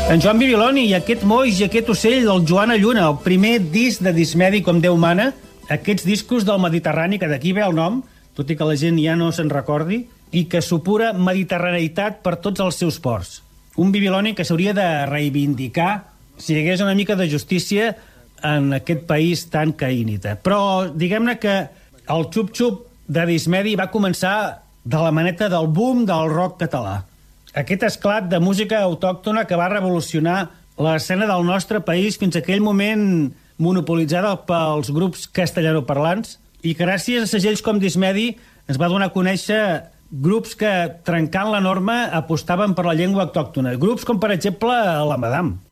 En Joan Bibiloni i aquest moix i aquest ocell del Joan Lluna, el primer disc de Dismedi com Déu mana, aquests discos del Mediterrani, que d'aquí ve el nom, tot i que la gent ja no se'n recordi, i que supura mediterraneïtat per tots els seus ports. Un Bibiloni que s'hauria de reivindicar si hi hagués una mica de justícia en aquest país tan caïnita. Però diguem-ne que el xup-xup de Dismedi va començar de la maneta del boom del rock català. Aquest esclat de música autòctona que va revolucionar l'escena del nostre país fins a aquell moment monopolitzada pels grups castellanoparlants i que gràcies a segells com Dismedi ens va donar a conèixer grups que, trencant la norma, apostaven per la llengua autòctona. Grups com, per exemple, la Madame.